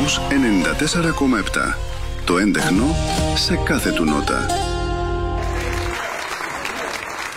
Κοσμos 94,7. Το έντεχνο σε κάθε του νότα.